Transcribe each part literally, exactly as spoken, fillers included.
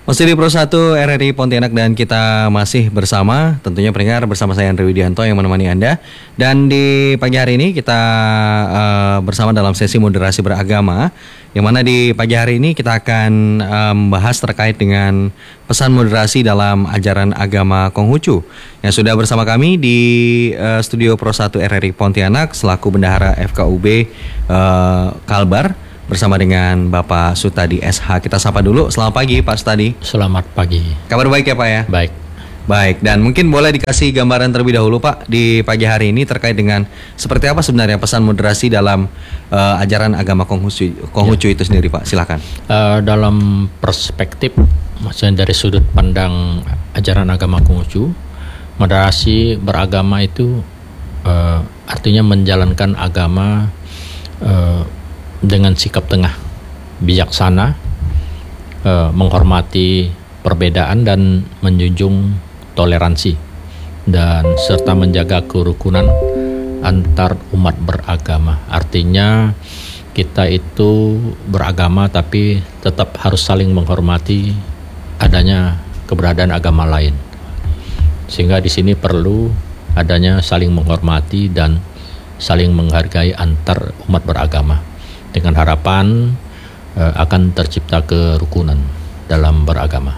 Studio Pro satu R R I Pontianak dan kita masih bersama tentunya pendengar bersama saya Andre Widianto yang menemani Anda. Dan di pagi hari ini kita uh, bersama dalam sesi moderasi beragama, yang mana di pagi hari ini kita akan uh, membahas terkait dengan pesan moderasi dalam ajaran agama Konghucu. Yang sudah bersama kami di uh, Studio Pro satu R R I Pontianak selaku Bendahara F K U B uh, Kalbar, bersama dengan Bapak Sutadi S H. Kita sapa dulu. Selamat pagi Pak Sutadi. Selamat pagi. Kabar baik ya Pak ya? Baik. Baik, dan mungkin boleh dikasih gambaran terlebih dahulu Pak di pagi hari ini terkait dengan seperti apa sebenarnya pesan moderasi dalam uh, ajaran agama Konghucu, Konghucu ya. Itu sendiri Pak, silakan. Uh, dalam perspektif, maksudnya dari sudut pandang ajaran agama Konghucu, moderasi beragama itu uh, artinya menjalankan agama uh, dengan sikap tengah, bijaksana, eh, menghormati perbedaan dan menjunjung toleransi, dan serta menjaga kerukunan antar umat beragama. Artinya kita itu beragama tapi tetap harus saling menghormati adanya keberadaan agama lain. Sehingga di sini perlu adanya saling menghormati dan saling menghargai antar umat beragama, dengan harapan uh, akan tercipta kerukunan dalam beragama.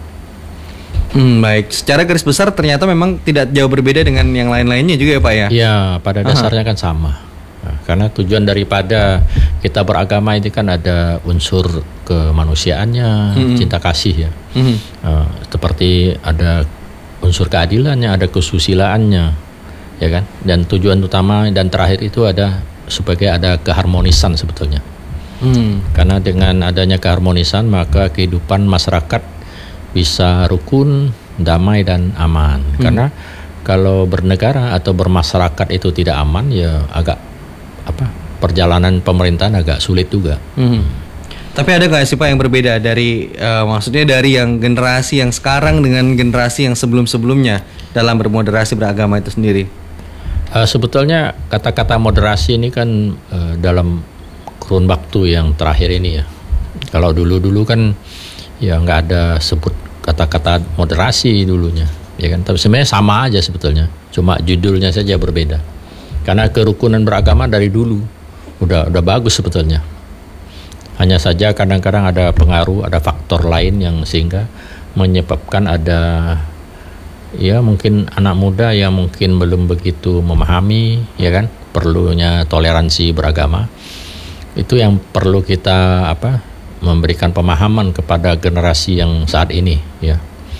Hmm, baik, secara garis besar ternyata memang tidak jauh berbeda dengan yang lain-lainnya juga ya Pak ya? Ya, pada dasarnya Aha. kan sama. Nah, karena tujuan daripada kita beragama itu kan ada unsur kemanusiaannya, hmm. cinta kasih ya. Hmm. Uh, seperti ada unsur keadilannya, ada kesusilaannya, ya kan? Dan tujuan utama dan terakhir itu ada sebagai ada keharmonisan sebetulnya. hmm. Karena dengan adanya keharmonisan maka kehidupan masyarakat bisa rukun, damai dan aman. hmm. Karena kalau bernegara atau bermasyarakat itu tidak aman, ya agak apa perjalanan pemerintahan agak sulit juga. hmm. Tapi ada nggak sih Pak yang berbeda dari uh, maksudnya dari yang generasi yang sekarang dengan generasi yang sebelum-sebelumnya dalam bermoderasi beragama itu sendiri? Uh, sebetulnya kata-kata moderasi ini kan uh, dalam kurun waktu yang terakhir ini ya. Kalau dulu-dulu kan ya nggak ada sebut kata-kata moderasi dulunya, ya kan. Tapi sebenarnya sama aja sebetulnya, cuma judulnya saja berbeda. Karena kerukunan beragama dari dulu udah udah bagus sebetulnya. Hanya saja kadang-kadang ada pengaruh, ada faktor lain yang sehingga menyebabkan ada ya mungkin anak muda yang mungkin belum begitu memahami, ya kan, perlunya toleransi beragama. Itu yang perlu kita apa memberikan pemahaman kepada generasi yang saat ini ya.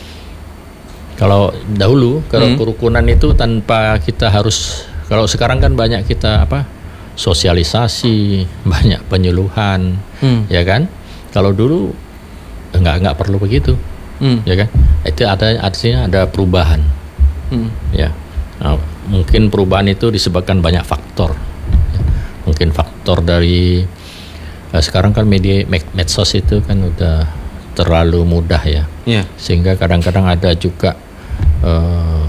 Kalau dahulu kalau hmm. kerukunan itu tanpa kita harus, kalau sekarang kan banyak kita apa sosialisasi, banyak penyuluhan, hmm. ya kan. Kalau dulu enggak enggak perlu begitu. Hmm. Ya kan, itu ada artinya ada perubahan, hmm. ya. Nah, mungkin perubahan itu disebabkan banyak faktor. Ya. Mungkin faktor dari eh, sekarang kan media medsos itu kan udah terlalu mudah ya, yeah. Sehingga kadang-kadang ada juga eh,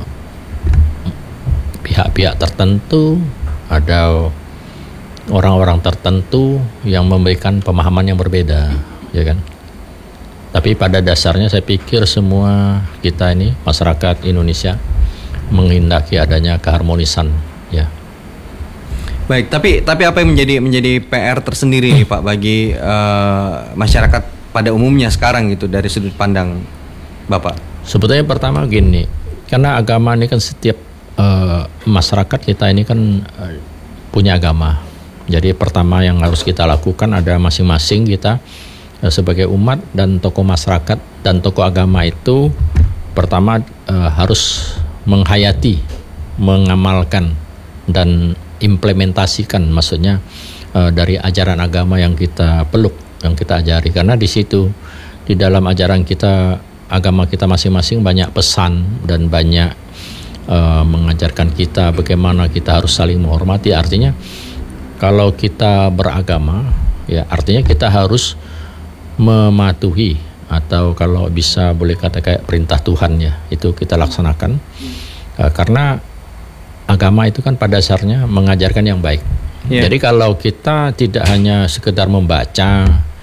pihak-pihak tertentu, ada orang-orang tertentu yang memberikan pemahaman yang berbeda, ya kan. Tapi pada dasarnya saya pikir semua kita ini masyarakat Indonesia menghendaki adanya keharmonisan ya. Baik, tapi tapi apa yang menjadi menjadi P R tersendiri nih Pak bagi uh, masyarakat pada umumnya sekarang gitu dari sudut pandang Bapak? Sebetulnya pertama gini, karena agama ini kan setiap uh, masyarakat kita ini kan uh, punya agama. Jadi pertama yang harus kita lakukan ada masing-masing kita sebagai umat dan tokoh masyarakat dan tokoh agama itu pertama uh, harus menghayati, mengamalkan dan implementasikan, maksudnya uh, dari ajaran agama yang kita peluk, yang kita ajari. Karena di situ di dalam ajaran kita, agama kita masing-masing banyak pesan dan banyak uh, mengajarkan kita bagaimana kita harus saling menghormati. Artinya kalau kita beragama ya artinya kita harus mematuhi, atau kalau bisa boleh kata kayak perintah Tuhan ya, itu kita laksanakan. uh, karena agama itu kan pada dasarnya mengajarkan yang baik. yeah. Jadi kalau kita tidak hanya sekedar membaca,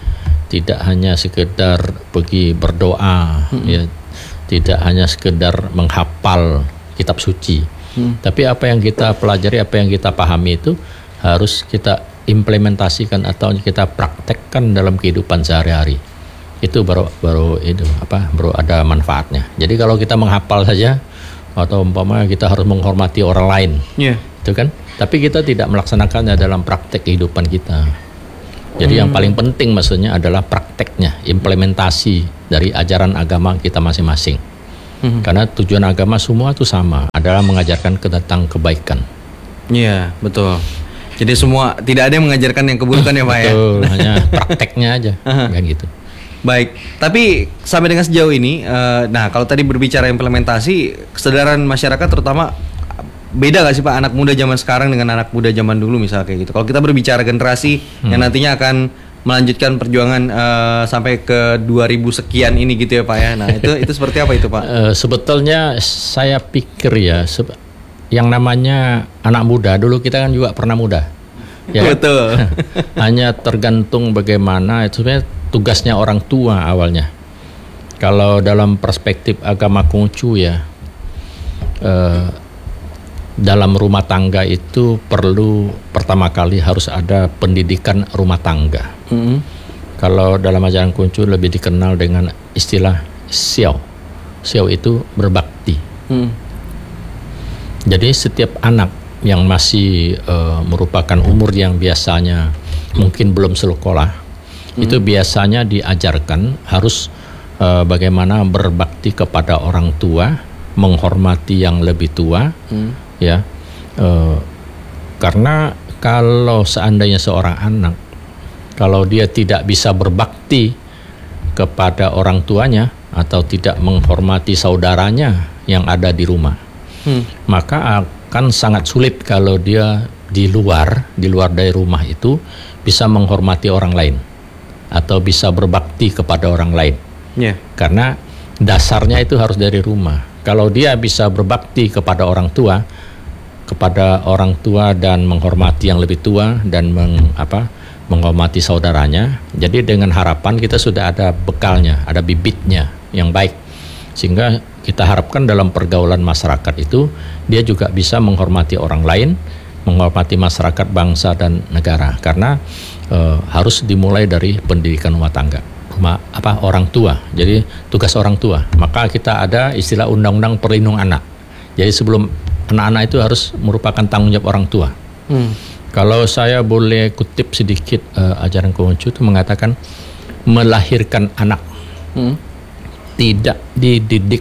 tidak hanya sekedar pergi berdoa, hmm. ya, tidak hanya sekedar menghafal kitab suci, hmm. tapi apa yang kita pelajari, apa yang kita pahami itu harus kita implementasikan atau kita praktekkan dalam kehidupan sehari-hari. Itu baru baru itu apa baru ada manfaatnya. Jadi kalau kita menghafal saja atau umpamanya kita harus menghormati orang lain, yeah. itu kan. Tapi kita tidak melaksanakannya dalam praktek kehidupan kita. Jadi hmm. yang paling penting maksudnya adalah prakteknya, implementasi dari ajaran agama kita masing-masing. Hmm. Karena tujuan agama semua itu sama, adalah mengajarkan tentang kebaikan. Iya, betul. Jadi semua tidak ada yang mengajarkan yang keburukan ya Pak ya. Betul, hanya prakteknya aja, kan gitu. Baik, tapi sampai dengan sejauh ini, uh, nah kalau tadi berbicara implementasi, kesadaran masyarakat terutama beda gak sih Pak anak muda zaman sekarang dengan anak muda zaman dulu misalnya kayak gitu. Kalau kita berbicara generasi hmm. yang nantinya akan melanjutkan perjuangan uh, sampai ke dua ribu sekian ini gitu ya Pak ya. Nah itu itu seperti apa itu Pak? Uh, sebetulnya saya pikir ya, se- yang namanya anak muda, dulu kita kan juga pernah muda. Ya, betul. Hanya tergantung bagaimana, itu sebenarnya tugasnya orang tua awalnya. Kalau dalam perspektif agama Konghucu ya, uh, dalam rumah tangga itu perlu pertama kali harus ada pendidikan rumah tangga. Mm-hmm. Kalau dalam ajaran Konghucu lebih dikenal dengan istilah xiao. Xiao itu berbakti. Mm. Jadi setiap anak yang masih uh, merupakan umur yang biasanya mungkin belum sekolah, mm. itu biasanya diajarkan harus uh, bagaimana berbakti kepada orang tua, menghormati yang lebih tua. Mm. Ya, eh, karena kalau seandainya seorang anak, kalau dia tidak bisa berbakti kepada orang tuanya atau tidak menghormati saudaranya yang ada di rumah, hmm. maka akan sangat sulit kalau dia di luar, di luar dari rumah itu bisa menghormati orang lain atau bisa berbakti kepada orang lain. Yeah. Karena dasarnya itu harus dari rumah. Kalau dia bisa berbakti kepada orang tua, kepada orang tua dan menghormati yang lebih tua dan meng, apa, menghormati saudaranya, jadi dengan harapan kita sudah ada bekalnya, ada bibitnya yang baik, sehingga kita harapkan dalam pergaulan masyarakat itu dia juga bisa menghormati orang lain, menghormati masyarakat, bangsa dan negara, karena e, harus dimulai dari pendidikan rumah tangga, rumah apa orang tua. Jadi tugas orang tua. Maka kita ada istilah undang-undang perlindungan anak. Jadi sebelum anak-anak itu harus merupakan tanggung jawab orang tua. Hmm. Kalau saya boleh kutip sedikit uh, ajaran Konghucu itu mengatakan melahirkan anak hmm. tidak dididik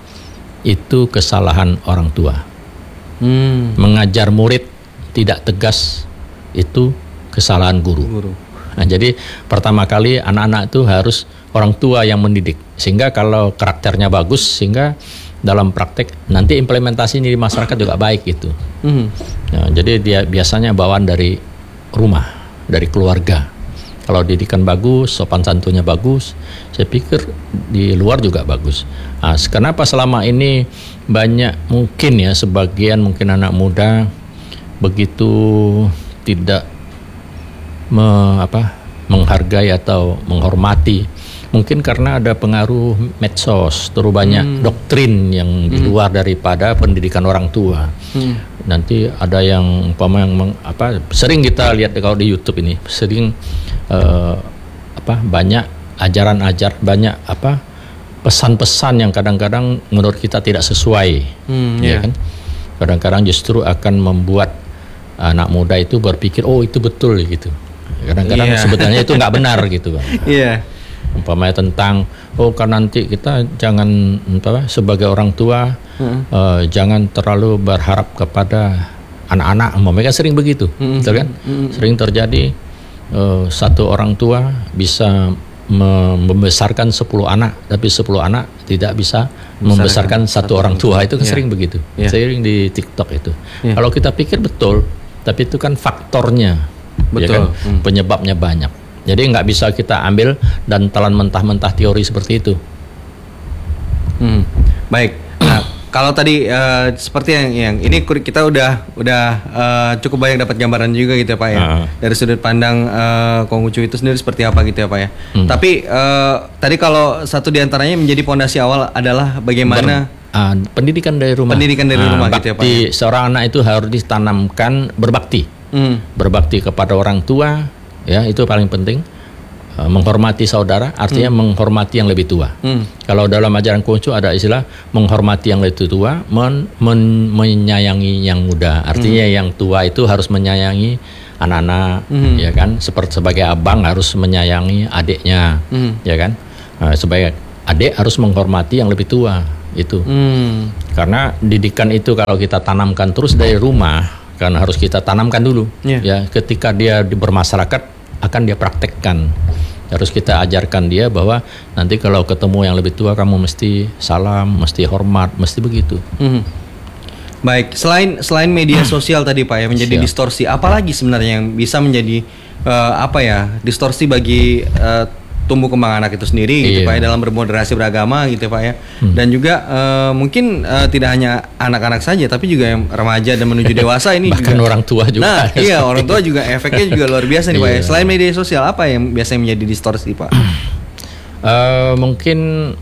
itu kesalahan orang tua. Hmm. Mengajar murid tidak tegas itu kesalahan guru. guru. Nah, jadi pertama kali anak-anak itu harus orang tua yang mendidik, sehingga kalau karakternya bagus, sehingga dalam praktek nanti implementasi ini di masyarakat juga baik gitu. Mm-hmm. Nah, jadi dia biasanya bawaan dari rumah, dari keluarga. Kalau didikan bagus, sopan santunnya bagus, saya pikir di luar juga bagus. Nah, kenapa selama ini banyak mungkin ya sebagian mungkin anak muda begitu tidak me, apa, menghargai atau menghormati? Mungkin karena ada pengaruh medsos, terlalu banyak hmm. doktrin yang di luar hmm. daripada pendidikan orang tua. Hmm. Nanti ada yang umpama yang meng, apa sering kita lihat kalau di YouTube ini, sering uh, apa banyak ajaran-ajar, banyak apa pesan-pesan yang kadang-kadang menurut kita tidak sesuai, hmm, ya yeah. kan? Kadang-kadang justru akan membuat anak muda itu berpikir, oh itu betul gitu. Kadang-kadang yeah. sebetulnya itu nggak benar gitu kan. Iya. Yeah. Umpamanya tentang oh kan nanti kita jangan apa sebagai orang tua hmm. uh, jangan terlalu berharap kepada anak-anak. Umpamanya kan sering begitu, hmm. betul kan? Hmm. Sering terjadi uh, satu orang tua bisa membesarkan sepuluh anak, tapi sepuluh anak tidak bisa membesarkan satu, satu orang tua. Itu kan yeah. sering begitu, yeah. sering di TikTok itu. Yeah. Kalau kita pikir betul, tapi itu kan faktornya, betul. Ya kan? hmm. Penyebabnya banyak. Jadi nggak bisa kita ambil dan telan mentah-mentah teori seperti itu. Hmm. Baik. Nah, Kalau tadi uh, seperti yang, yang ini kita udah udah uh, cukup banyak dapat gambaran juga gitu ya Pak ya. Uh. Dari sudut pandang uh, Konghucu itu sendiri seperti apa gitu ya Pak ya. Hmm. Tapi uh, tadi kalau satu diantaranya menjadi pondasi awal adalah bagaimana Ber, uh, pendidikan dari rumah. Pendidikan dari uh, rumah gitu ya Pak. Ya? Seorang anak itu harus ditanamkan berbakti, hmm. berbakti kepada orang tua, ya itu paling penting. Menghormati saudara artinya hmm. menghormati yang lebih tua. Hmm. Kalau dalam ajaran Konghucu ada istilah menghormati yang lebih tua, men, men, menyayangi yang muda. Artinya hmm. yang tua itu harus menyayangi anak-anak, hmm. ya kan? Seperti sebagai abang harus menyayangi adiknya, hmm. ya kan? Nah, sebagai adik harus menghormati yang lebih tua itu. Hmm. Karena didikan itu kalau kita tanamkan terus dari rumah, kan harus kita tanamkan dulu. Yeah. Ya, ketika dia bermasyarakat akan dia praktekkan. Harus kita ajarkan dia bahwa nanti kalau ketemu yang lebih tua kamu mesti salam, mesti hormat, mesti begitu. Hmm. Baik, selain selain media sosial tadi Pak ya menjadi Siap. distorsi, apalagi sebenarnya yang bisa menjadi uh, apa ya distorsi bagi uh, tumbuh kembang anak itu sendiri gitu iya. Pak ya dalam bermoderasi beragama gitu Pak ya. Hmm. Dan juga uh, mungkin uh, tidak hanya anak-anak saja tapi juga yang remaja dan menuju dewasa ini bahkan juga orang tua juga. Nah, iya orang tua juga efeknya juga luar biasa nih Pak ya. Selain media sosial apa yang biasanya menjadi distorsi Pak? uh, mungkin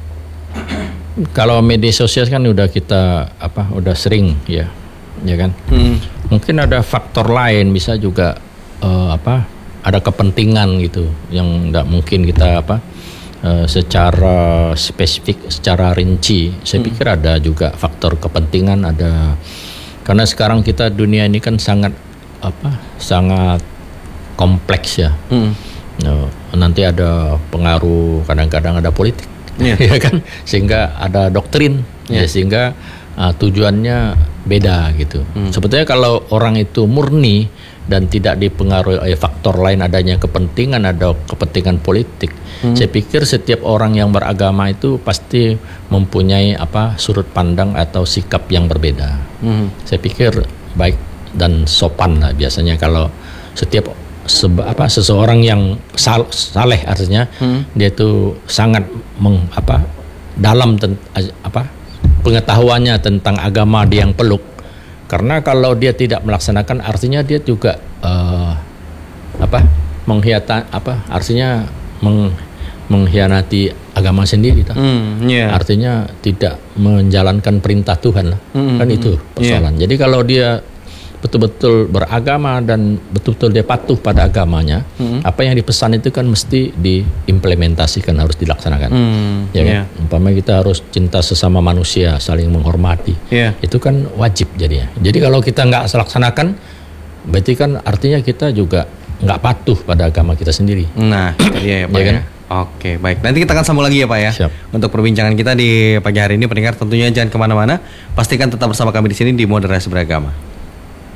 kalau media sosial kan udah kita apa udah sering ya. Ya kan? Hmm. Mungkin ada faktor lain bisa juga uh, apa ada kepentingan gitu yang tidak mungkin kita apa uh, secara spesifik, secara rinci. Saya hmm. pikir ada juga faktor kepentingan ada karena sekarang kita dunia ini kan sangat apa sangat kompleks ya. Hmm. No, nanti ada pengaruh kadang-kadang ada politik, yeah. ya kan sehingga ada doktrin yeah. ya sehingga uh, tujuannya beda gitu. Hmm. Sebetulnya kalau orang itu murni dan tidak dipengaruhi oleh faktor lain adanya kepentingan ada kepentingan politik. Hmm. Saya pikir setiap orang yang beragama itu pasti mempunyai apa sudut pandang atau sikap yang berbeda. Hmm. Saya pikir baik dan sopan lah biasanya kalau setiap seba, apa seseorang yang sal, saleh artinya hmm. dia itu sangat meng, apa dalam ten, apa pengetahuannya tentang agama dia yang peluk. Karena kalau dia tidak melaksanakan artinya dia juga uh, apa menghianati apa artinya meng, mengkhianati agama sendiri mm, yeah. Artinya tidak menjalankan perintah Tuhan lah. Mm, kan mm, itu persoalan. Yeah. Jadi kalau dia betul-betul beragama dan betul-betul dia patuh pada agamanya, mm. apa yang dipesan itu kan mesti diimplementasikan, harus dilaksanakan. Mm, ya kan? Yeah. Umpamanya kita harus cinta sesama manusia, saling menghormati. Yeah. Itu kan wajib jadinya. Jadi kalau kita nggak laksanakan, berarti kan artinya kita juga nggak patuh pada agama kita sendiri. Nah, itu dia ya Pak. Ya kan? Oke, baik. Nanti kita akan sambung lagi ya Pak ya. Siap. Untuk perbincangan kita di pagi hari ini, pendengar tentunya jangan kemana-mana. Pastikan tetap bersama kami di sini di Moderasi Beragama.